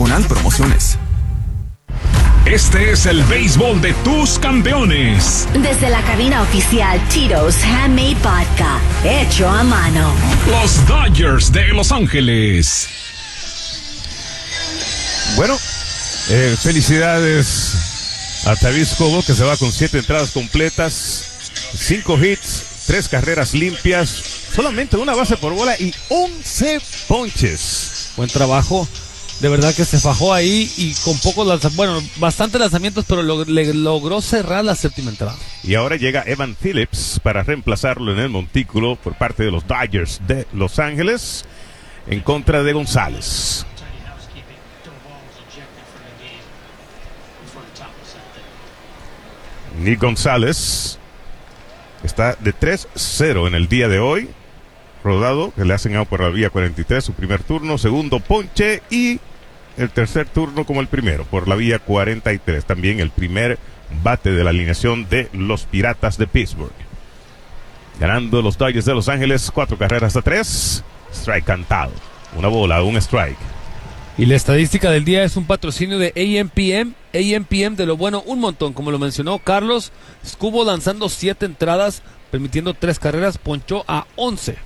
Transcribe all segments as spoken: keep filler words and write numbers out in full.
Diagonal Promociones. Este es el béisbol de tus campeones. Desde la cabina oficial Tito's Handmade Vodka, hecho a mano. Los Dodgers de Los Ángeles. Bueno, eh, felicidades a Tavis Cobo, que se va con siete entradas completas, cinco hits, tres carreras limpias, solamente una base por bola y once ponches. Buen trabajo. De verdad que se fajó ahí y con pocos lanzamientos, bueno, bastantes lanzamientos, pero lo, le logró cerrar la séptima entrada. Y ahora llega Evan Phillips para reemplazarlo en el montículo por parte de los Dodgers de Los Ángeles en contra de González. Nick González está de tres cero en el día de hoy. Rodado, que le hacen out por la vía cuarenta y tres, su primer turno, segundo ponche y el tercer turno como el primero, por la vía cuarenta y tres. También el primer bate de la alineación de los Piratas de Pittsburgh. Ganando los Dodgers de Los Ángeles, cuatro carreras a tres. Strike cantado. Una bola, un strike. Y la estadística del día es un patrocinio de A M P M. A M P M de lo bueno, un montón, como lo mencionó Carlos. Estuvo lanzando siete entradas, permitiendo tres carreras, ponchó a once.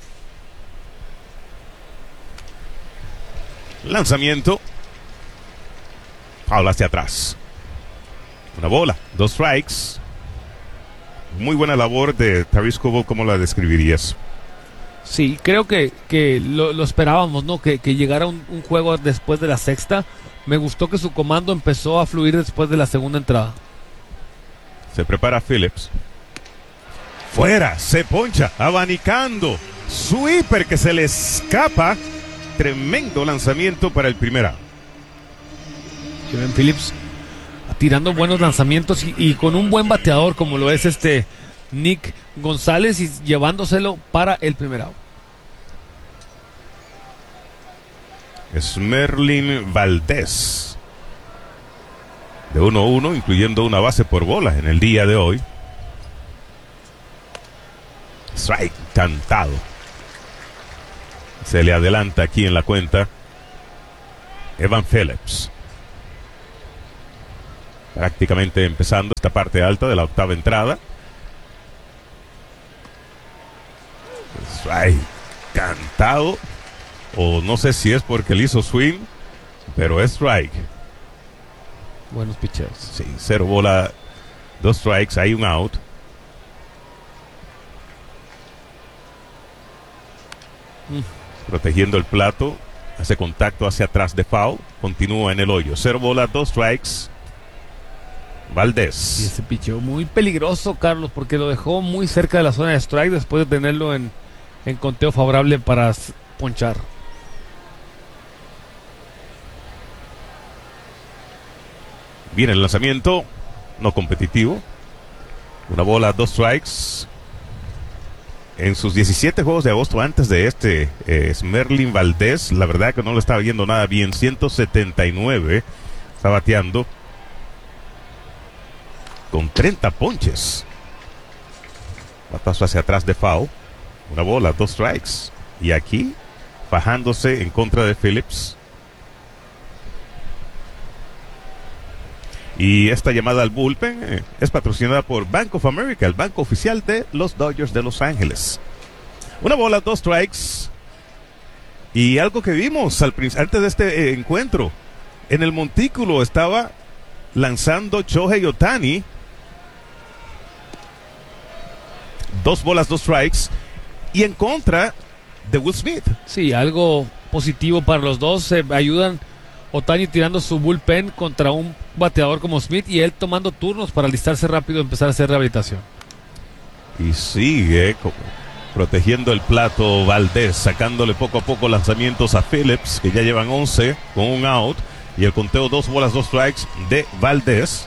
Lanzamiento. Foul hacia atrás. Una bola, dos strikes. Muy buena labor de Tavis Cobo, ¿cómo la describirías? Sí, creo que, que lo, lo esperábamos, ¿no? Que, que llegara un, un juego después de la sexta. Me gustó que su comando empezó a fluir después de la segunda entrada. Se prepara Phillips. Fuera, se poncha, abanicando. Sweeper que se le escapa. Tremendo lanzamiento para el primer out. Kevin Phillips tirando buenos lanzamientos y, y con un buen bateador como lo es este Nick González y llevándoselo para el primer out. Smerlin Valdés de uno uno, incluyendo una base por bola en el día de hoy. Strike cantado. Se le adelanta aquí en la cuenta Evan Phillips. Prácticamente empezando esta parte alta de la octava entrada. Strike cantado. O no sé si es porque le hizo swing, pero es strike. Buenos pitchers. Sí, cero bola, dos strikes, hay un out. Mm. Protegiendo el plato, hace contacto hacia atrás de foul, continúa en el hoyo. Cero bola, dos strikes. Valdés. Y ese picheo muy peligroso, Carlos, porque lo dejó muy cerca de la zona de strike después de tenerlo en, en conteo favorable para ponchar. Viene el lanzamiento, no competitivo. Una bola, dos strikes. En sus diecisiete juegos de agosto antes de este, eh, Smerlin Valdés, la verdad que no lo estaba yendo nada bien. ciento setenta y nueve está bateando con treinta ponches. Batazo hacia atrás de foul. Una bola, dos strikes. Y aquí, fajándose en contra de Phillips. Y esta llamada al bullpen eh, es patrocinada por Bank of America, el banco oficial de los Dodgers de Los Ángeles. Una bola, dos strikes. Y algo que vimos al, antes de este eh, encuentro. En el montículo estaba lanzando Shohei Ohtani. Dos bolas, dos strikes. Y en contra de Will Smith. Sí, algo positivo para los dos. Se ayudan Ohtani tirando su bullpen contra un bateador como Smith y él tomando turnos para alistarse rápido y empezar a hacer rehabilitación. Y sigue como protegiendo el plato Valdés, sacándole poco a poco lanzamientos a Phillips, que ya llevan once con un out. Y el conteo dos bolas, dos strikes de Valdés.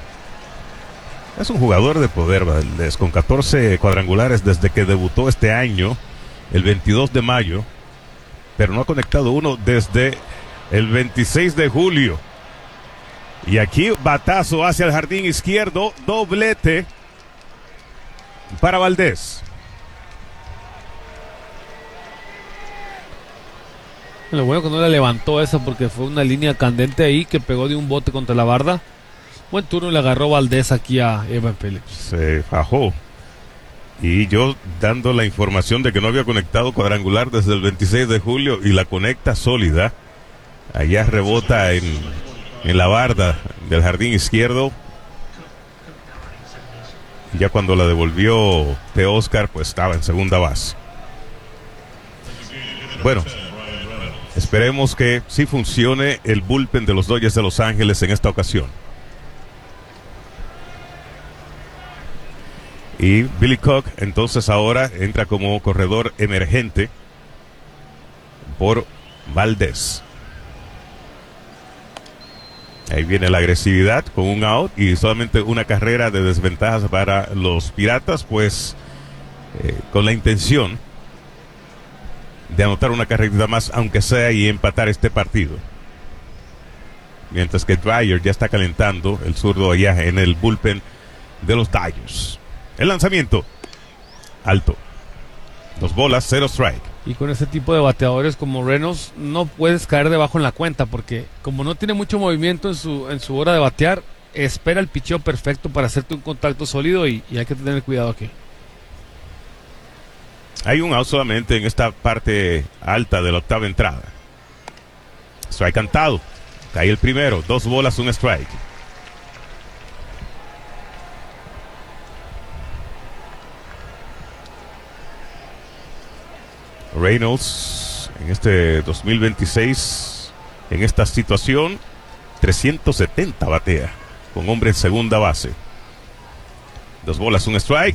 Es un jugador de poder, Valdés, con catorce cuadrangulares desde que debutó este año, el veintidós de mayo. Pero no ha conectado uno desde el veintiséis de julio. Y aquí batazo hacia el jardín izquierdo, doblete para Valdés. Lo bueno que no le levantó esa porque fue una línea candente ahí que pegó de un bote contra la barda. Buen turno le agarró Valdés aquí a Evan Phillips. Se fajó. Y yo dando la información de que no había conectado cuadrangular desde el veintiséis de julio y la conecta sólida. Allá rebota en, en la barda del jardín izquierdo. Y ya cuando la devolvió Teóscar, pues estaba en segunda base. Bueno, esperemos que sí funcione el bullpen de los Dodgers de Los Ángeles en esta ocasión. Y Billy Cock entonces ahora entra como corredor emergente por Valdés. Ahí viene la agresividad con un out y solamente una carrera de desventajas para los Piratas, pues eh, con la intención de anotar una carrerita más, aunque sea, y empatar este partido. Mientras que Dreyer ya está calentando, el zurdo allá en el bullpen de los Dodgers. El lanzamiento alto, dos bolas, cero strike. Y con ese tipo de bateadores como Reynolds no puedes caer debajo en la cuenta porque como no tiene mucho movimiento en su en su hora de batear, espera el picheo perfecto para hacerte un contacto sólido y, y hay que tener cuidado aquí. Hay un out solamente en esta parte alta de la octava entrada. Strike cantado, cae el primero, dos bolas, un strike. Reynolds en este dos mil veintiséis, en esta situación, trescientos setenta batea, con hombre en segunda base. Dos bolas, un strike.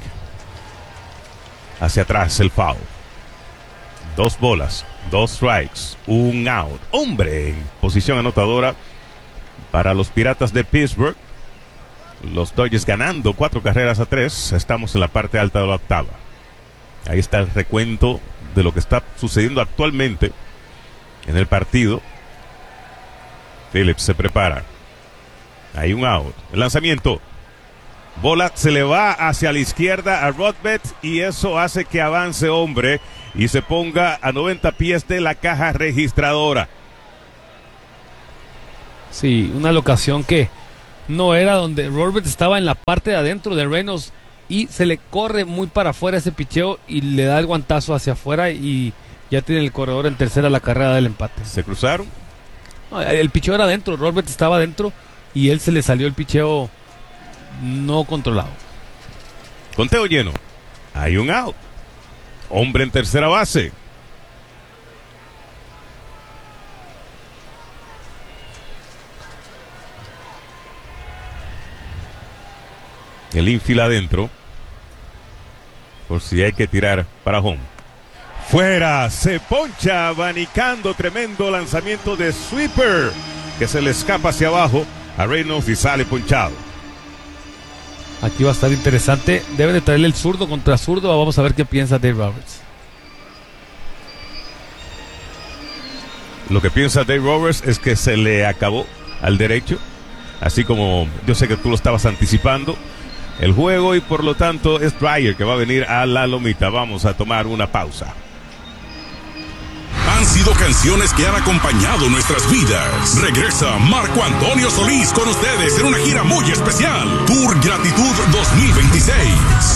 Hacia atrás el foul. Dos bolas, dos strikes, un out. Hombre en posición anotadora para los Piratas de Pittsburgh. Los Dodgers ganando cuatro carreras a tres. Estamos en la parte alta de la octava. Ahí está el recuento de lo que está sucediendo actualmente en el partido. Phillips se prepara. Hay un out. El lanzamiento. Bola se le va hacia la izquierda a Rodbert y eso hace que avance hombre y se ponga a noventa pies de la caja registradora. Sí, una locación que no era donde Rodbert estaba, en la parte de adentro de Reynolds y se le corre muy para afuera ese picheo y le da el guantazo hacia afuera y ya tiene el corredor en tercera la carrera del empate. ¿Se cruzaron? No, el picheo era adentro, Rodbert estaba adentro y él se le salió el picheo no controlado. Conteo lleno. Hay un out. Hombre en tercera base. El infield adentro. Por si hay que tirar para home. Fuera. Se poncha abanicando. Tremendo lanzamiento de sweeper. Que se le escapa hacia abajo a Reynolds y sale ponchado. Aquí va a estar interesante. Deben de traerle el zurdo contra zurdo. Vamos a ver qué piensa Dave Roberts. Lo que piensa Dave Roberts es que se le acabó al derecho. Así como yo sé que tú lo estabas anticipando el juego y por lo tanto es Dreyer que va a venir a la lomita. Vamos a tomar una pausa. Han sido canciones que han acompañado nuestras vidas. Regresa Marco Antonio Solís con ustedes en una gira muy especial. Tour Gratitud dos mil veintiséis.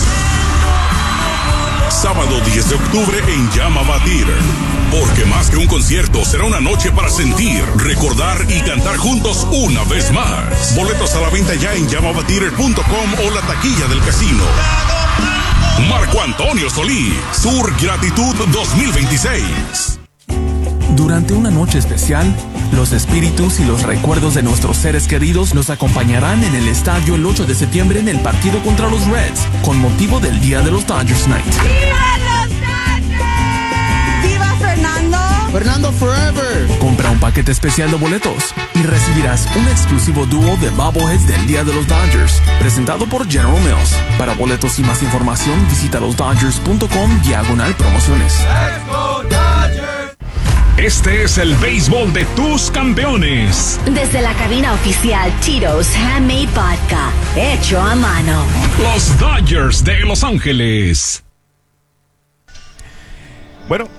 Sábado diez de octubre en Llama Batir. Porque más que un concierto, será una noche para sentir, recordar y cantar juntos una vez más. Boletos a la venta ya en llama batir punto com o la taquilla del casino. Marco Antonio Solís, Tour Gratitud dos mil veintiséis. Durante una noche especial, los espíritus y los recuerdos de nuestros seres queridos nos acompañarán en el estadio el ocho de septiembre en el partido contra los Reds, con motivo del Día de los Dodgers Night. ¡Viva los Dodgers! ¡Viva Fernando! ¡Fernando Forever! Compra un paquete especial de boletos y recibirás un exclusivo dúo de bobbleheads del Día de los Dodgers, presentado por General Mills. Para boletos y más información, visita los dodgers punto com diagonal promociones. ¡Let's go Dodgers! Este es el béisbol de tus campeones. Desde la cabina oficial Tito's Handmade Vodka, hecho a mano. Los Dodgers de Los Ángeles. Bueno,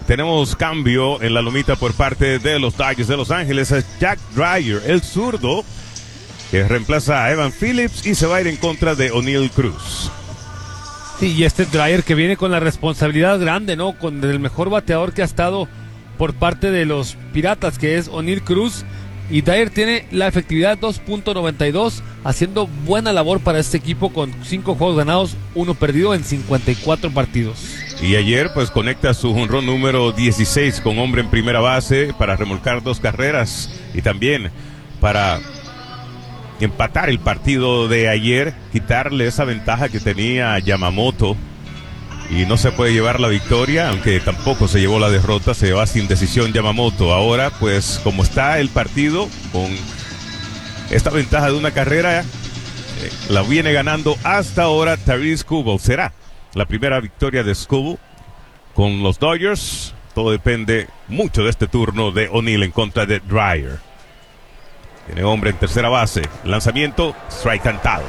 tenemos cambio en la lomita por parte de los Dodgers de Los Ángeles. Es Jack Dreyer, el zurdo, que reemplaza a Evan Phillips y se va a ir en contra de O'Neill Cruz. Sí, y este Dreyer que viene con la responsabilidad grande, ¿no? Con el mejor bateador que ha estado por parte de los Piratas, que es O'Neill Cruz. Y Dreyer tiene la efectividad dos punto noventa y dos, haciendo buena labor para este equipo con cinco juegos ganados, uno perdido en cincuenta y cuatro partidos. Y ayer pues conecta su jonrón número dieciséis con hombre en primera base para remolcar dos carreras y también para empatar el partido de ayer, quitarle esa ventaja que tenía Yamamoto. Y no se puede llevar la victoria, aunque tampoco se llevó la derrota, se va sin decisión Yamamoto. Ahora, pues, como está el partido, con esta ventaja de una carrera, eh, la viene ganando hasta ahora Tarik Skubal. Será la primera victoria de Skubal con los Dodgers. Todo depende mucho de este turno de O'Neill en contra de Dreyer. Tiene hombre en tercera base. Lanzamiento, strike cantado.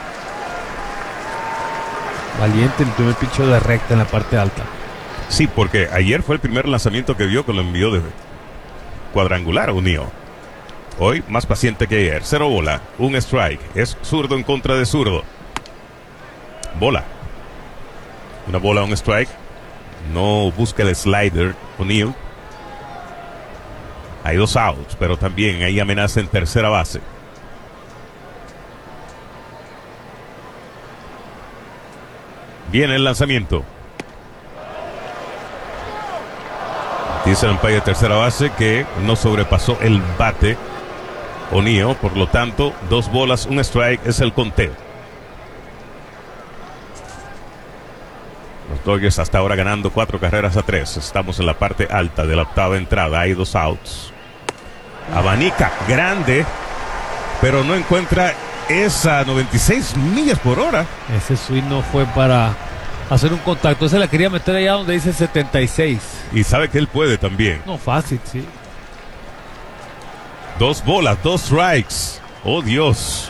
Valiente el primer picho de recta en la parte alta. Sí, porque ayer fue el primer lanzamiento que vio que lo envió de cuadrangular a O'Neill. Hoy más paciente que ayer. Cero bola, un strike. Es zurdo en contra de zurdo. Bola. Una bola, un strike. No busca el slider O'Neill. Hay dos outs, pero también hay amenaza en tercera base. Viene el lanzamiento. Dice el umpire de tercera base que no sobrepasó el bate O'Neill, por lo tanto, dos bolas, un strike es el conteo. Los Dodgers hasta ahora ganando cuatro carreras a tres. Estamos en la parte alta de la octava entrada. Hay dos outs. Abanica grande, pero no encuentra esa noventa y seis millas por hora. Ese swing no fue para hacer un contacto. Se la quería meter allá donde dice setenta y seis. Y sabe que él puede también. No, fácil, sí. Dos bolas, dos strikes. Oh, Dios.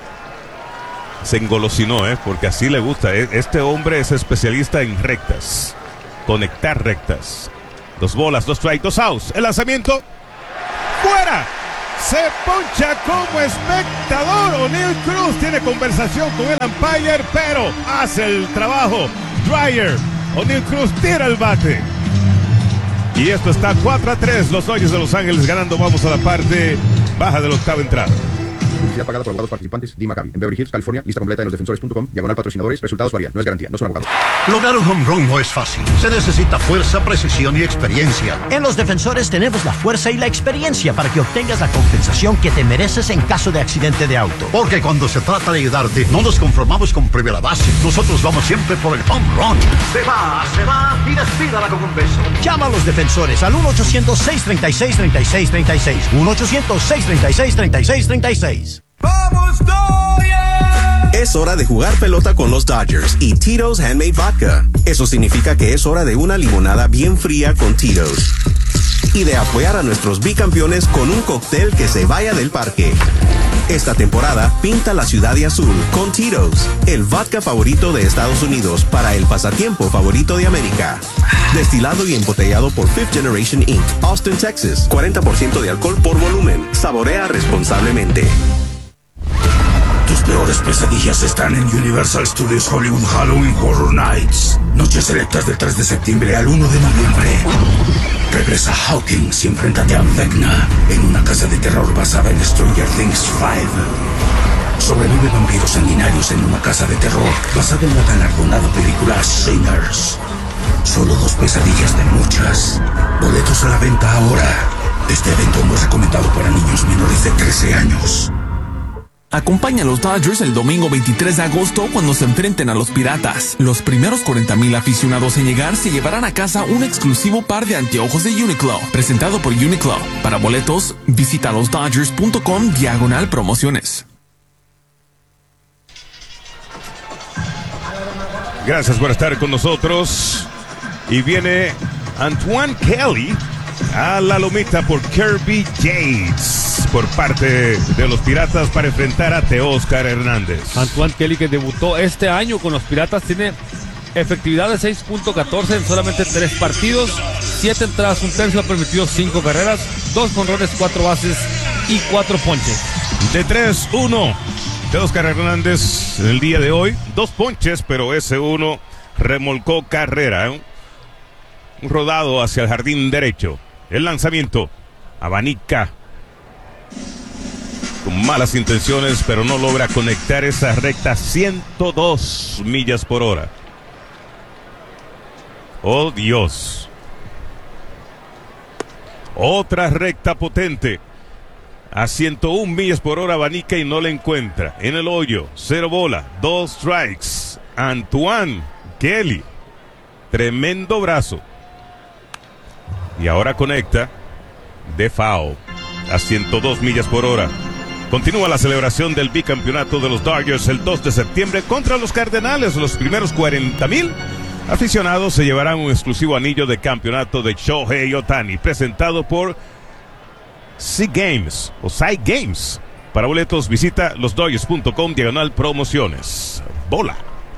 Se engolosinó, ¿eh? Porque así le gusta. Este hombre es especialista en rectas. Conectar rectas. Dos bolas, dos strikes, dos outs. El lanzamiento. ¡Fuera! Se poncha como espectador. O'Neill Cruz tiene conversación con el umpire, pero hace el trabajo Dreyer. O'Neill Cruz tira el bate. Y esto está cuatro a tres. Los Dodgers de Los Ángeles ganando. Vamos a la parte baja de la octava entrada. Publicidad pagada por abogados participantes. Dee Maccabi. En Beverly Hills, California. Lista completa en los defensores punto com. Diagonal patrocinadores. Resultados varían. No es garantía. No son abogados. Lograr un home run no es fácil. Se necesita fuerza, precisión y experiencia. En Los Defensores tenemos la fuerza y la experiencia para que obtengas la compensación que te mereces en caso de accidente de auto. Porque cuando se trata de ayudarte, no nos conformamos con primera base. Nosotros vamos siempre por el home run. Se va, se va y despídala con un beso. Llama a Los Defensores al uno ochocientos, seis treinta y seis, treinta y seis treinta y seis. uno ochocientos, seis treinta y seis, treinta y seis treinta y seis. ¡Vamos, Dodgers! Es hora de jugar pelota con los Dodgers y Tito's Handmade Vodka. Eso significa que es hora de una limonada bien fría con Tito's. Y de apoyar a nuestros bicampeones con un cóctel que se vaya del parque. Esta temporada, pinta la ciudad de azul con Tito's, el vodka favorito de Estados Unidos para el pasatiempo favorito de América. Destilado y embotellado por Fifth Generation incorporated. Austin, Texas. cuarenta por ciento de alcohol por volumen. Saborea responsablemente. Tus peores pesadillas están en Universal Studios Hollywood Halloween Horror Nights. Noches selectas del tres de septiembre al uno de noviembre. Regresa Hawkins y enfréntate a Vecna en una casa de terror basada en Stranger Things cinco. Sobrevive vampiros sanguinarios en una casa de terror basada en la galardonada película Sinners. Solo dos pesadillas de muchas. Boletos a la venta ahora. Este evento no es recomendado para niños menores de trece años. Acompaña a los Dodgers el domingo veintitrés de agosto cuando se enfrenten a los Piratas. Los primeros cuarenta mil aficionados en llegar se llevarán a casa un exclusivo par de anteojos de Uniqlo, presentado por Uniqlo. Para boletos, visita los dodgers punto com diagonal promociones. Gracias por estar con nosotros. Y viene Antoine Kelly a la lomita por Kirby Yates por parte de los Piratas para enfrentar a Teóscar Hernández. Antoine Kelly, que debutó este año con los Piratas, tiene efectividad de seis punto catorce en solamente tres partidos, siete entradas, un tercio, ha permitido cinco carreras, dos jonrones, cuatro bases y cuatro ponches. De tres uno de Oscar Hernández en el día de hoy. Dos ponches, pero ese uno remolcó carrera. ¿eh? Un rodado hacia el jardín derecho. El lanzamiento. Abanica. Con malas intenciones, pero no logra conectar esa recta. ciento dos millas por hora. Oh, Dios. Otra recta potente. A ciento una millas por hora abanica y no la encuentra. En el hoyo, cero bola, dos strikes. Antoine Kelly. Tremendo brazo. Y ahora conecta de foul a ciento dos millas por hora. Continúa la celebración del bicampeonato de los Dodgers el dos de septiembre contra los Cardenales. Los primeros cuarenta mil aficionados se llevarán un exclusivo anillo de campeonato de Shohei Ohtani, presentado por Sea Games o Side Games. Para boletos visita los dodgers punto com diagonal promociones. Bola.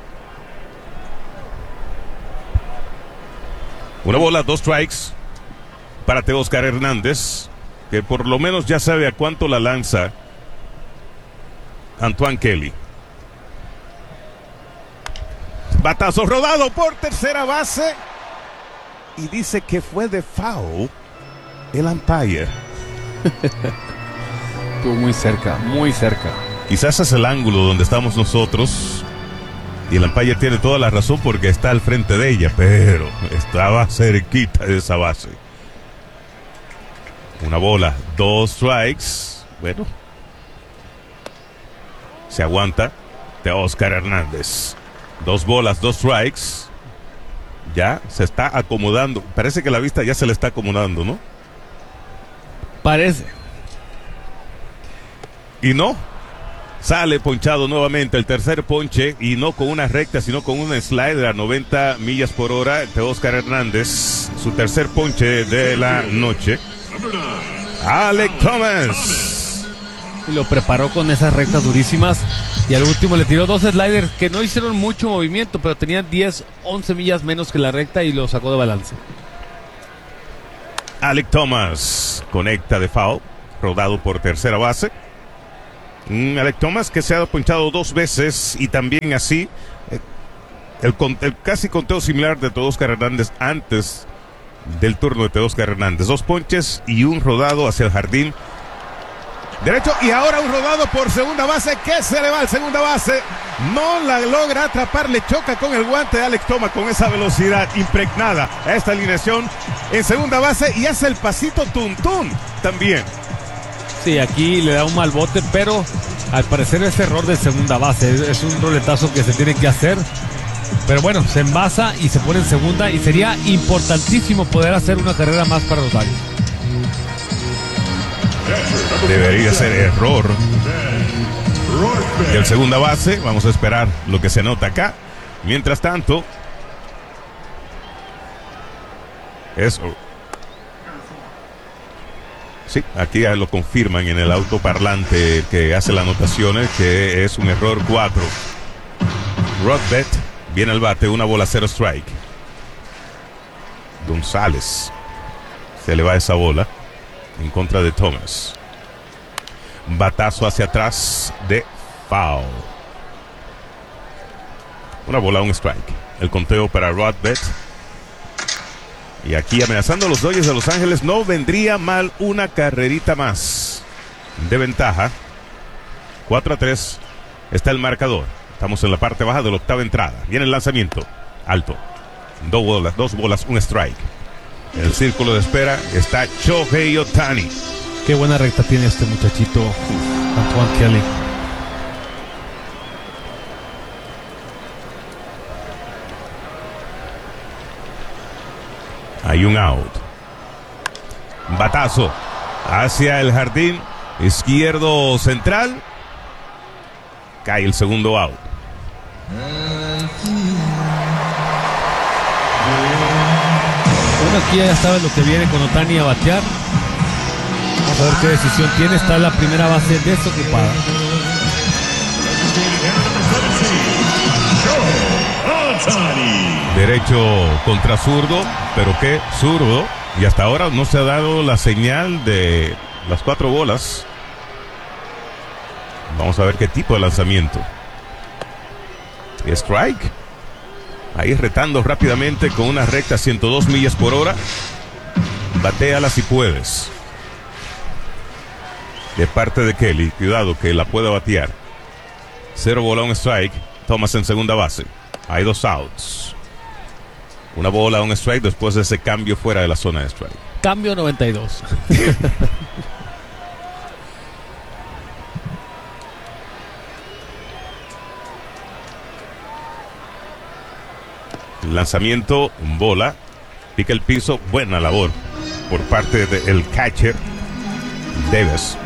Una bola, dos strikes para Teóscar Hernández, que por lo menos ya sabe a cuánto la lanza Antoine Kelly. Batazo rodado por tercera base y dice que fue de foul el umpire. Estuvo muy cerca, muy cerca. Quizás es el ángulo donde estamos nosotros y el umpire tiene toda la razón porque está al frente de ella, pero estaba cerquita de esa base. Una bola, dos strikes. Bueno, se aguanta Teóscar Hernández. Dos bolas, dos strikes. Ya se está acomodando. Parece que la vista ya se le está acomodando, ¿no? Parece. Y no. Sale ponchado nuevamente el tercer ponche y no con una recta, sino con una slider a noventa millas por hora. Teóscar Hernández, su tercer ponche de la noche. Alek Thomas. Y lo preparó con esas rectas durísimas. Y al último le tiró dos sliders que no hicieron mucho movimiento, pero tenían diez, once millas menos que la recta y lo sacó de balance. Alek Thomas conecta de foul, rodado por tercera base. Mm, Alek Thomas que se ha ponchado dos veces y también así eh, el, el casi conteo similar de Teóscar Hernández antes del turno de Teóscar Hernández. Dos ponches y un rodado hacia el jardín derecho y ahora un rodado por segunda base que se le va al segunda base. No la logra atrapar, le choca con el guante de Alek Thomas con esa velocidad impregnada a esta alineación en segunda base y hace el pasito tuntún también. Sí, aquí le da un mal bote, pero al parecer es error de segunda base. Es un roletazo que se tiene que hacer. Pero bueno, se envasa y se pone en segunda y sería importantísimo poder hacer una carrera más para los Dodgers. Debería ser error del segunda base. Vamos a esperar lo que se anota acá. Mientras tanto, eso. Sí, aquí ya lo confirman en el autoparlante que hace las anotaciones que es un error cuatro. Rodbet viene al bate, una bola, cero strike. González se le va esa bola en contra de Thomas. Batazo hacia atrás de foul. Una bola, un strike. El conteo para Rodbet. Y aquí amenazando a los Dodgers de Los Ángeles, no vendría mal una carrerita más de ventaja. cuatro a tres está el marcador. Estamos en la parte baja de la octava entrada. Viene el lanzamiento. Alto. Dos bolas, dos bolas, un strike. En el círculo de espera está Shohei Ohtani. Qué buena recta tiene este muchachito, Antoine Kelly. Hay un out. Batazo hacia el jardín izquierdo central. Cae el segundo out. Bueno, aquí ya saben lo que viene con Ohtani a batear. Vamos a ver qué decisión tiene. Está en la primera base desocupada. Derecho contra zurdo, pero qué zurdo. Y hasta ahora no se ha dado la señal de las cuatro bolas. Vamos a ver qué tipo de lanzamiento. Strike. Ahí retando rápidamente con una recta ciento dos millas por hora. Batéala si puedes. De parte de Kelly. Cuidado que la pueda batear. Cero bola, un strike. Thomas en segunda base. Hay dos outs. Una bola, un strike después de ese cambio fuera de la zona de strike. Cambio noventa y dos. Lanzamiento, bola. Pica el piso. Buena labor por parte del catcher Davis.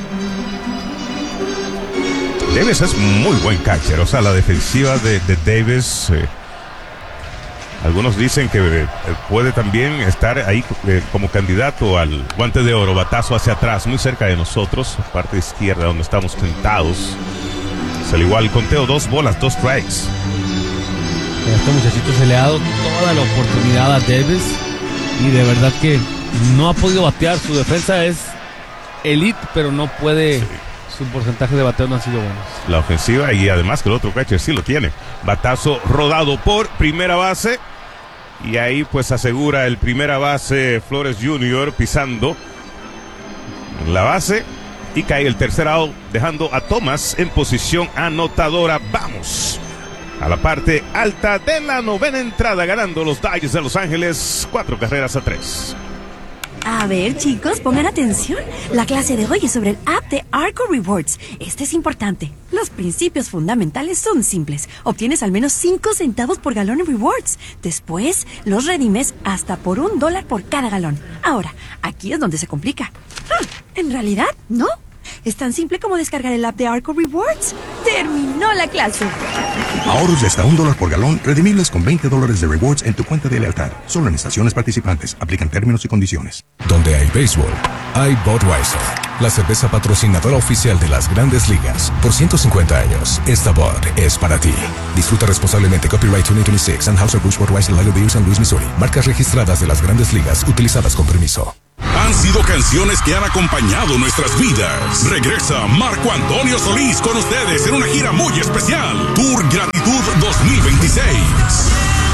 Davis es muy buen catcher. O sea, la defensiva de, de Davis... Eh, Algunos dicen que eh, puede también estar ahí eh, como candidato al guante de oro, batazo hacia atrás, muy cerca de nosotros, parte izquierda donde estamos sentados. Es al igual, conteo, dos bolas, dos strikes. A este muchachito se le ha dado toda la oportunidad a Davis y de verdad que no ha podido batear. Su defensa es elite, pero no puede... Sí. Su porcentaje de bateo no ha sido bueno. La ofensiva y además que el otro catcher sí lo tiene. Batazo rodado por primera base. Y ahí pues asegura el primera base Flores junior pisando la base. Y cae el tercer out dejando a Thomas en posición anotadora. Vamos a la parte alta de la novena entrada, ganando los Dodgers de Los Ángeles cuatro carreras a tres. A ver, chicos, pongan atención. La clase de hoy es sobre el app de Arco Rewards. Este es importante. Los principios fundamentales son simples. Obtienes al menos cinco centavos por galón en rewards. Después, los redimes hasta por un dólar por cada galón. Ahora, aquí es donde se complica. Hmm, en realidad, no. Es tan simple como descargar el app de Arco Rewards. ¡Terminó la clase! Ahorros de hasta un dólar por galón, redimibles con veinte dólares de rewards en tu cuenta de lealtad. Solo en estaciones participantes. Aplican términos y condiciones. Donde hay béisbol, hay Budweiser, la cerveza patrocinadora oficial de las Grandes Ligas. Por ciento cincuenta años, esta Bud es para ti. Disfruta responsablemente. Copyright dos mil veintiséis. Anheuser-Busch Budweiser Lager Beer, San Luis, Missouri. Marcas registradas de las Grandes Ligas, utilizadas con permiso. Han sido canciones que han acompañado nuestras vidas. Regresa Marco Antonio Solís con ustedes en una gira muy especial. Tour Gratitud dos mil veintiséis.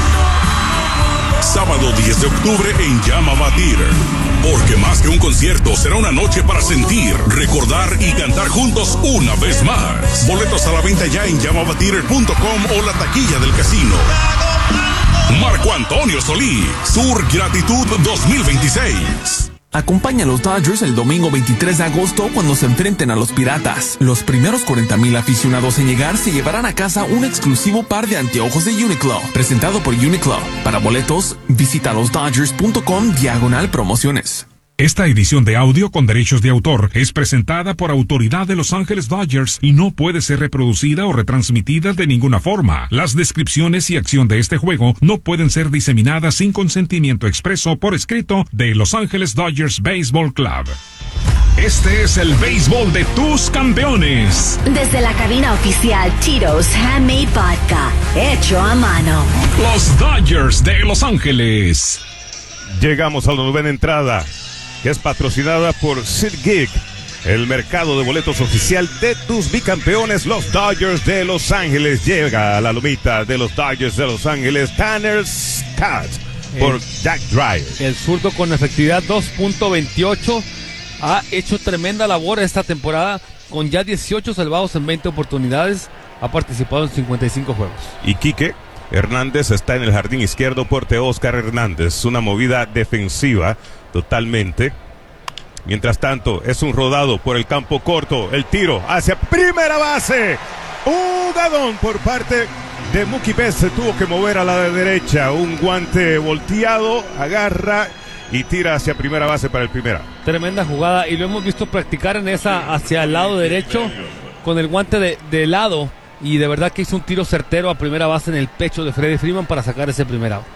Sábado diez de octubre en Llama Theater. Porque más que un concierto, será una noche para sentir, recordar y cantar juntos una vez más. Boletos a la venta ya en llama theater punto com o la taquilla del casino. Marco Antonio Solís, Tour Gratitud dos mil veintiséis. Acompaña a los Dodgers el domingo veintitrés de agosto cuando se enfrenten a los Piratas. Los primeros cuarenta mil aficionados en llegar se llevarán a casa un exclusivo par de anteojos de Uniqlo, presentado por Uniqlo. Para boletos, visita los dodgers punto com diagonal promociones. Esta edición de audio con derechos de autor es presentada por autoridad de Los Ángeles Dodgers y no puede ser reproducida o retransmitida de ninguna forma. Las descripciones y acción de este juego no pueden ser diseminadas sin consentimiento expreso por escrito de Los Ángeles Dodgers Baseball Club. Este es el béisbol de tus campeones. Desde la cabina oficial Tito's Handmade Vodka, hecho a mano. Los Dodgers de Los Ángeles. Llegamos a la novena entrada, que es patrocinada por SeatGeek, el mercado de boletos oficial de tus bicampeones, los Dodgers de Los Ángeles. Llega a la lomita de los Dodgers de Los Ángeles, Tanner Scott, por el, Jack Dreyer. El zurdo con efectividad dos punto veintiocho ha hecho tremenda labor esta temporada, con ya dieciocho salvados en veinte oportunidades, ha participado en cincuenta y cinco juegos. Y Quique Hernández está en el jardín izquierdo por Teóscar Hernández, una movida defensiva totalmente. Mientras tanto, es un rodado por el campo corto, el tiro hacia primera base. Un dadón por parte de Mookie Betts, se tuvo que mover a la derecha, un guante volteado, agarra y tira hacia primera base para el primera. Tremenda jugada, y lo hemos visto practicar en esa hacia el lado derecho con el guante de, de lado, y de verdad que hizo un tiro certero a primera base en el pecho de Freddie Freeman para sacar ese primer out.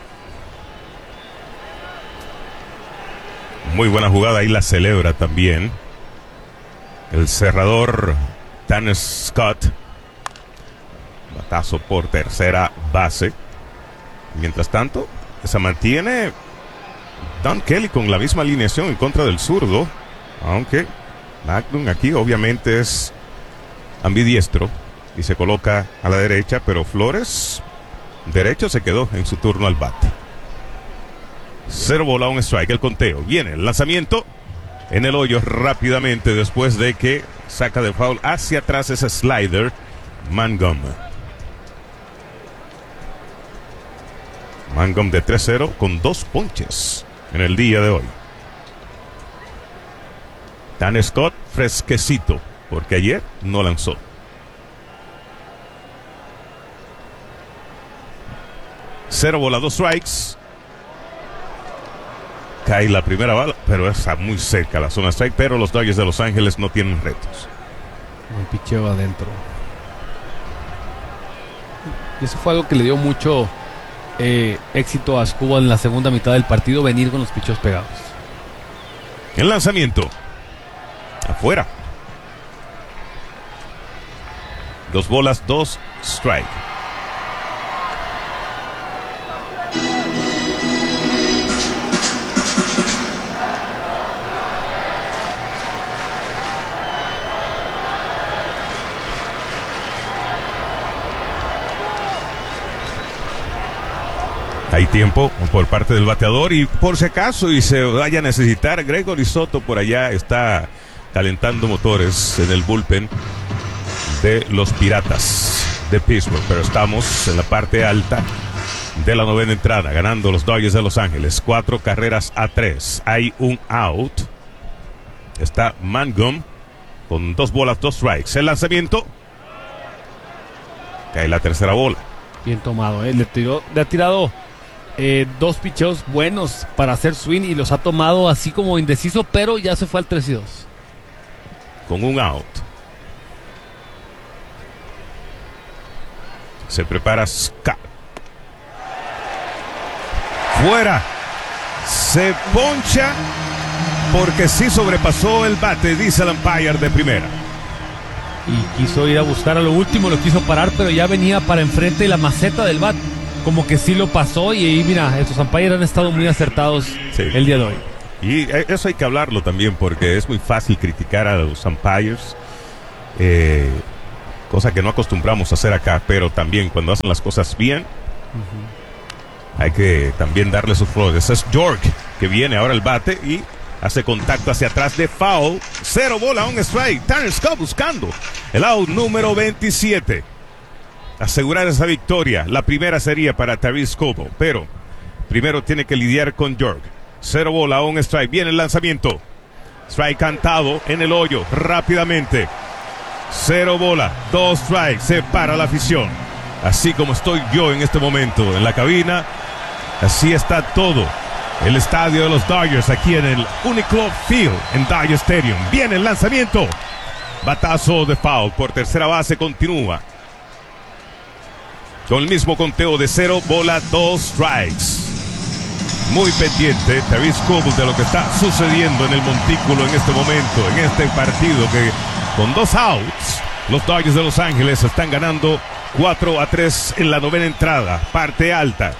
Muy buena jugada, y la celebra también el cerrador Tanner Scott. Batazo por tercera base. Mientras tanto, se mantiene Don Kelly con la misma alineación en contra del zurdo, aunque Magnum aquí obviamente es ambidiestro y se coloca a la derecha, pero Flores derecho se quedó en su turno al bate. Cero bola, un strike, el conteo. Viene el lanzamiento en el hoyo rápidamente después de que saca de foul hacia atrás ese slider Mangum. Mangum de tres cero con dos ponches en el día de hoy. Dan Scott fresquecito porque ayer no lanzó. Cero bola, dos strikes. Cae la primera bala, pero está muy cerca la zona strike, pero los Dodgers de Los Ángeles no tienen retos. Un picheo adentro. Y eso fue algo que le dio mucho eh, éxito a Scuba en la segunda mitad del partido, venir con los picheos pegados. El lanzamiento. Afuera. Dos bolas, dos strike. Hay tiempo por parte del bateador y por si acaso y se vaya a necesitar, Gregory Soto por allá está calentando motores en el bullpen de los Piratas de Pittsburgh, pero estamos en la parte alta de la novena entrada, ganando los Dodgers de Los Ángeles, cuatro carreras a tres. Hay un out. Está Mangum con dos bolas, dos strikes. El lanzamiento. Cae la tercera bola. Bien tomado, ¿eh? Le, tiró, le ha tirado eh, dos picheos buenos para hacer swing y los ha tomado así como indeciso, pero ya se fue al tres y dos. Con un out. Se prepara Scott. Fuera. Se poncha porque sí sobrepasó el bate, dice el umpire de primera. Y quiso ir a buscar a lo último, lo quiso parar, pero ya venía para enfrente de la maceta del bat. Como que sí lo pasó y ahí, mira, estos umpires han estado muy acertados sí. el día de hoy. Y eso hay que hablarlo también porque es muy fácil criticar a los umpires. Eh, cosa que no acostumbramos a hacer acá, pero también cuando hacen las cosas bien, uh-huh. hay que también darle sus flores. Es York que viene ahora al bate y hace contacto hacia atrás de foul. Cero bola, un strike. Tanner Scott buscando el out número veintisiete. Asegurar esa victoria. La primera sería para Tavis Cobo, pero primero tiene que lidiar con York. Cero bola, un strike. Viene el lanzamiento. Strike cantado en el hoyo rápidamente. Cero bola, dos strikes. Se para la afición. Así como estoy yo en este momento en la cabina, así está todo el estadio de los Dodgers aquí en el Uniclub Field en Dodger Stadium. Viene el lanzamiento. Batazo de foul por tercera base. Continúa con el mismo conteo de cero bola, dos strikes. Muy pendiente Tavis Cobo de lo que está sucediendo en el montículo en este momento, en este partido que con dos outs los Dodgers de Los Ángeles están ganando cuatro a tres en la novena entrada, parte alta.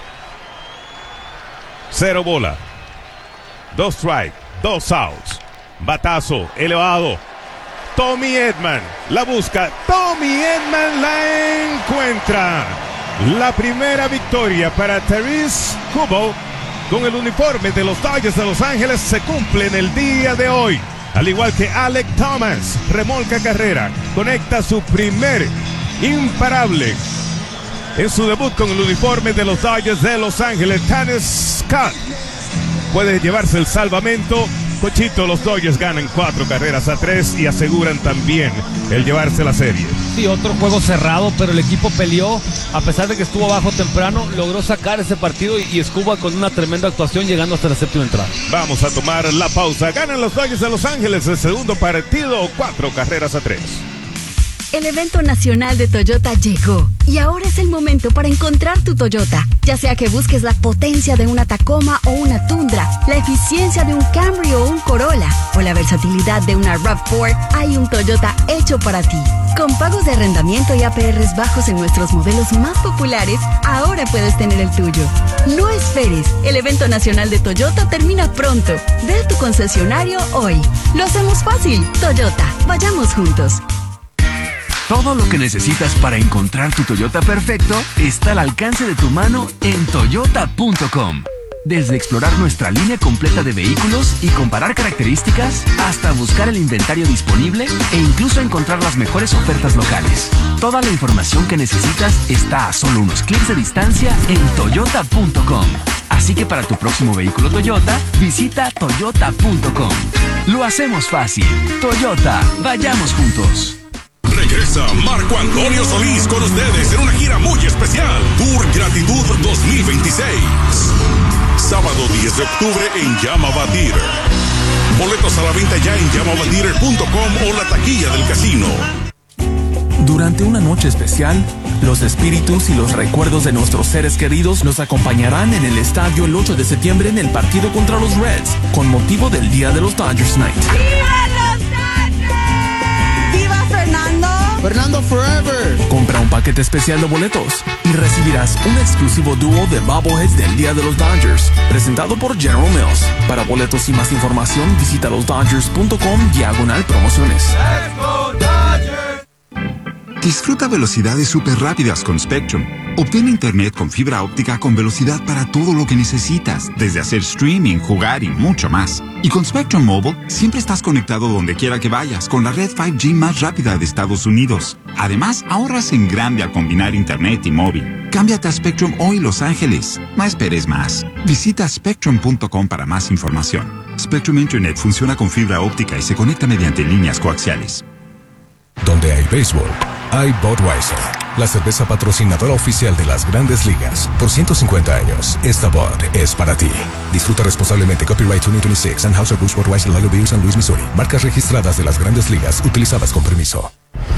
Cero bola, dos strike, dos outs. Batazo elevado. Tommy Edman la busca. Tommy Edman la encuentra. La primera victoria para Tavis Cobo con el uniforme de los Dodgers de Los Ángeles se cumple en el día de hoy. Al igual que Alec Thomas, remolca carrera, conecta su primer imparable en su debut con el uniforme de los Dodgers de Los Ángeles. Tanner Scott puede llevarse el salvamento. Cochito, los Dodgers ganan cuatro carreras a tres y aseguran también el llevarse la serie. Sí, otro juego cerrado, pero el equipo peleó, a pesar de que estuvo abajo temprano, logró sacar ese partido y, y Scuba con una tremenda actuación llegando hasta la séptima entrada. Vamos a tomar la pausa. Ganan los Dodgers de Los Ángeles el segundo partido, cuatro carreras a tres. El evento nacional de Toyota llegó y ahora es el momento para encontrar tu Toyota. Ya sea que busques la potencia de una Tacoma o una Tundra, la eficiencia de un Camry o un Corolla o la versatilidad de una RAV cuatro, hay un Toyota hecho para ti. Con pagos de arrendamiento y A P Rs bajos en nuestros modelos más populares, ahora puedes tener el tuyo. No esperes, el evento nacional de Toyota termina pronto. Ve a tu concesionario hoy. Lo hacemos fácil. Toyota, vayamos juntos. Todo lo que necesitas para encontrar tu Toyota perfecto está al alcance de tu mano en toyota punto com. Desde explorar nuestra línea completa de vehículos y comparar características, hasta buscar el inventario disponible e incluso encontrar las mejores ofertas locales. Toda la información que necesitas está a solo unos clics de distancia en toyota punto com. Así que para tu próximo vehículo Toyota, visita toyota punto com. Lo hacemos fácil. Toyota, vayamos juntos. Regresa Marco Antonio Solís con ustedes en una gira muy especial. Tour Gratitud dos mil veintiséis. Sábado diez de octubre en Llama Batir. Boletos a la venta ya en llama batir punto com o la taquilla del casino. Durante una noche especial, los espíritus y los recuerdos de nuestros seres queridos nos acompañarán en el estadio el ocho de septiembre en el partido contra los Reds, con motivo del Día de los Dodgers Night. ¡Viva los Dodgers! ¡Viva Fernando! ¡Fernando Forever! Compra un paquete especial de boletos y recibirás un exclusivo dúo de bobbleheads del Día de los Dodgers, presentado por General Mills. Para boletos y más información, visita los dodgers punto com diagonal promociones. ¡Let's go Dodgers! Disfruta velocidades súper rápidas con Spectrum. Obtén internet con fibra óptica con velocidad para todo lo que necesitas, desde hacer streaming, jugar y mucho más. Y con Spectrum Mobile, siempre estás conectado donde quiera que vayas con la red cinco G más rápida de Estados Unidos. Además, ahorras en grande al combinar internet y móvil. Cámbiate a Spectrum hoy, Los Ángeles. No esperes más. Visita spectrum punto com para más información. Spectrum Internet funciona con fibra óptica y se conecta mediante líneas coaxiales. Donde hay béisbol, hay Budweiser, la cerveza patrocinadora oficial de las Grandes Ligas. Por ciento cincuenta años, esta Bud es para ti. Disfruta responsablemente. Copyright dos mil veintiséis. Anheuser-Busch Budweiser Lager Beer, San Luis, Missouri. Marcas registradas de las Grandes Ligas, utilizadas con permiso.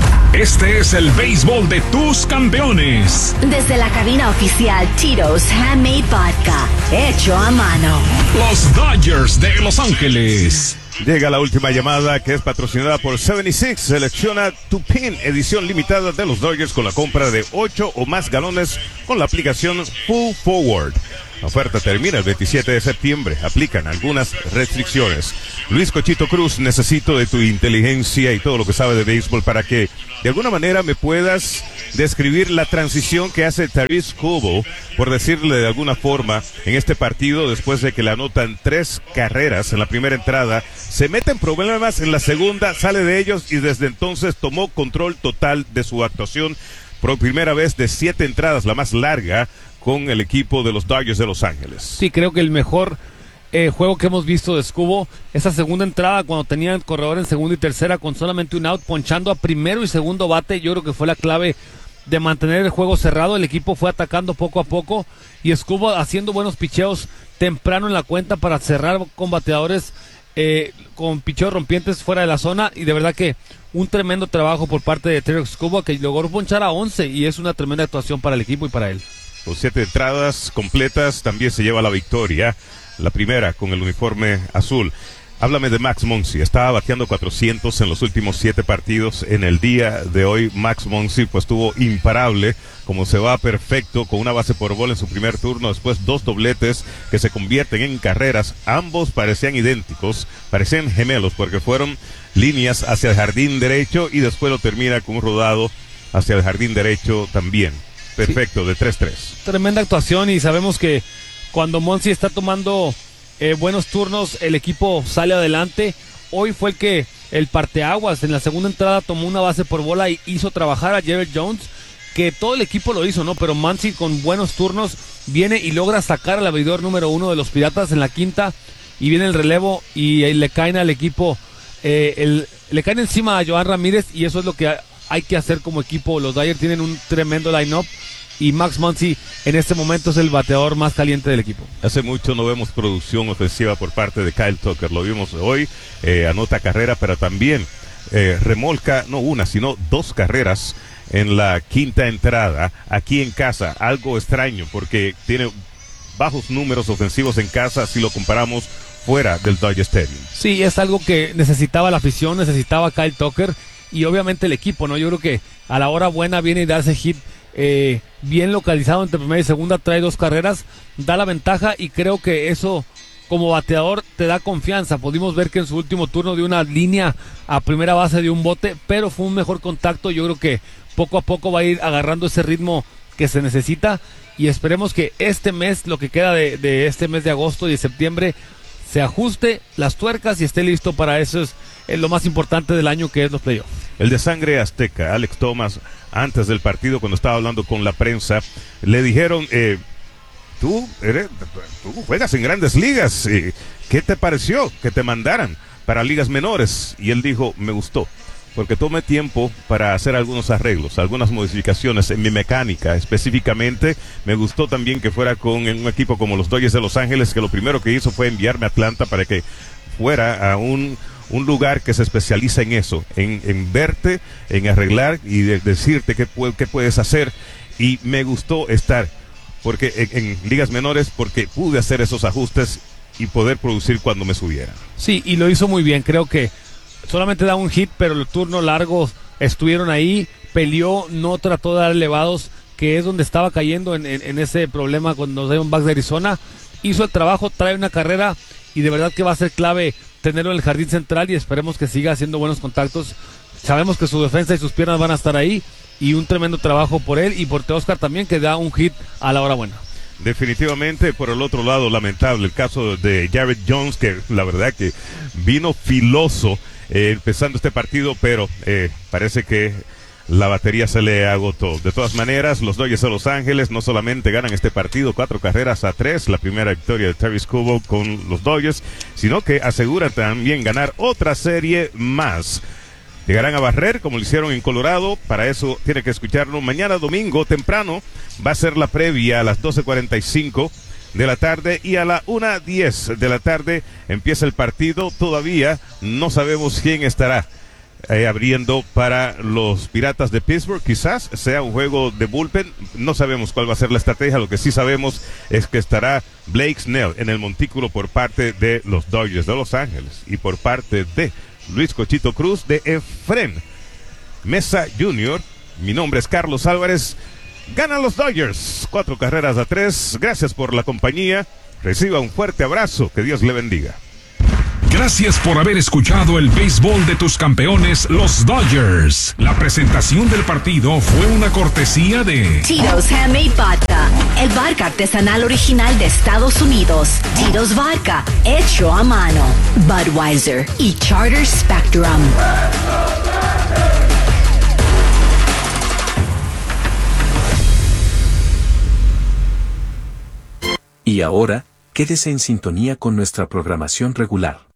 Este es el béisbol de tus campeones. Desde la cabina oficial Tito's Handmade Vodka, hecho a mano. Los Dodgers de Los Ángeles. Llega la última llamada, que es patrocinada por setenta y seis. Selecciona tu pin, edición limitada de los Dodgers con la compra de ocho o más galones con la aplicación Full Forward. La oferta termina el veintisiete de septiembre. Aplican algunas restricciones. Luis Cochito Cruz, necesito de tu inteligencia y todo lo que sabe de béisbol para que de alguna manera me puedas describir la transición que hace Taris Cobo, por decirle de alguna forma, en este partido, después de que le anotan tres carreras en la primera entrada. Se mete en problemas en la segunda, sale de ellos y desde entonces tomó control total de su actuación por primera vez de siete entradas, la más larga con el equipo de los Dodgers de Los Ángeles. Sí, creo que el mejor eh, juego que hemos visto de Scubo, esa segunda entrada cuando tenían corredor en segunda y tercera con solamente un out, ponchando a primero y segundo bate, yo creo que fue la clave de mantener el juego cerrado. El equipo fue atacando poco a poco y Scubo haciendo buenos picheos temprano en la cuenta para cerrar con bateadores eh, con picheos rompientes fuera de la zona, y de verdad que un tremendo trabajo por parte de Tarik Skubal, que logró ponchar a once y es una tremenda actuación para el equipo y para él. Con siete entradas completas también se lleva la victoria, la primera con el uniforme azul. Háblame de Max Muncy. Estaba bateando cuatrocientos en los últimos siete partidos. En el día de hoy Max Muncy pues estuvo imparable, como se va perfecto con una base por bola en su primer turno, después dos dobletes que se convierten en carreras. Ambos parecían idénticos, parecían gemelos porque fueron líneas hacia el jardín derecho y después lo termina con un rodado hacia el jardín derecho también. Perfecto, sí. De tres tres. Tremenda actuación, y sabemos que cuando Muncy está tomando eh, buenos turnos, el equipo sale adelante. Hoy fue el que, el parteaguas, en la segunda entrada tomó una base por bola y hizo trabajar a Jared Jones, que todo el equipo lo hizo, ¿no? Pero Muncy con buenos turnos viene y logra sacar al abridor número uno de los Piratas en la quinta, y viene el relevo y, y le caen al equipo, eh, el, le caen encima a Johan Ramírez, y eso es lo que ha, hay que hacer como equipo. Los Dodgers tienen un tremendo line-up y Max Muncy en este momento es el bateador más caliente del equipo. Hace mucho no vemos producción ofensiva por parte de Kyle Tucker. Lo vimos hoy, eh, anota carrera, pero también eh, remolca no una, sino dos carreras en la quinta entrada aquí en casa. Algo extraño porque tiene bajos números ofensivos en casa si lo comparamos fuera del Dodger Stadium. Sí, es algo que necesitaba la afición, necesitaba Kyle Tucker. y obviamente el equipo, ¿no? Yo creo que a la hora buena viene y darse hit eh, bien localizado entre primera y segunda, trae dos carreras, da la ventaja y creo que eso como bateador te da confianza. Pudimos ver que en su último turno dio una línea a primera base de un bote, pero fue un mejor contacto. Yo creo que poco a poco va a ir agarrando ese ritmo que se necesita y esperemos que este mes, lo que queda de, de este mes de agosto y de septiembre, se ajuste las tuercas y esté listo para eso. Es, es lo más importante del año, que es los playoffs. El de sangre azteca, Alex Thomas, antes del partido, cuando estaba hablando con la prensa, le dijeron, eh, tú, eres, tú juegas en grandes ligas, eh, ¿qué te pareció que te mandaran para ligas menores? Y él dijo, me gustó, porque tomé tiempo para hacer algunos arreglos, algunas modificaciones en mi mecánica. Específicamente, me gustó también que fuera con un equipo como los Dodgers de Los Ángeles, que lo primero que hizo fue enviarme a Atlanta para que fuera a un, un lugar que se especializa en eso, en, en verte, en arreglar y de, decirte qué, qué puedes hacer. Y me gustó estar porque en, en ligas menores, porque pude hacer esos ajustes y poder producir cuando me subiera. Sí, y lo hizo muy bien. Creo que solamente da un hit, pero el turno largo estuvieron ahí, peleó, no trató de dar elevados, que es donde estaba cayendo en, en, en ese problema con los Diamondbacks de Arizona. Hizo el trabajo, trae una carrera y de verdad que va a ser clave tenerlo en el jardín central y esperemos que siga haciendo buenos contactos. Sabemos que su defensa y sus piernas van a estar ahí y un tremendo trabajo por él y por Teóscar también, que da un hit a la hora buena. Definitivamente. Por el otro lado, lamentable el caso de Jared Jones, que la verdad que vino filoso eh, empezando este partido, pero eh, parece que la batería se le agotó. De todas maneras, los Dodgers de Los Ángeles no solamente ganan este partido cuatro carreras a tres, la primera victoria de Terry Skubal con los Dodgers, sino que aseguran también ganar otra serie más. Llegarán a barrer como lo hicieron en Colorado. Para eso tiene que escucharlo mañana domingo temprano. Va a ser la previa a las doce cuarenta y cinco de la tarde y a la una diez de la tarde empieza el partido. Todavía no sabemos quién estará eh, abriendo para los Piratas de Pittsburgh. Quizás sea un juego de bullpen. No sabemos cuál va a ser la estrategia. Lo que sí sabemos es que estará Blake Snell en el montículo por parte de los Dodgers de Los Ángeles y por parte de Luis Cochito Cruz de Efren Mesa junior Mi nombre es Carlos Álvarez. Ganan los Dodgers cuatro carreras a tres. Gracias por la compañía. Reciba un fuerte abrazo. Que Dios le bendiga. Gracias por haber escuchado el béisbol de tus campeones, los Dodgers. La presentación del partido fue una cortesía de Tito's Handmade Vodka, el vodka artesanal original de Estados Unidos. Tito's Vodka, hecho a mano. Budweiser y Charter Spectrum. Y ahora, quédese en sintonía con nuestra programación regular.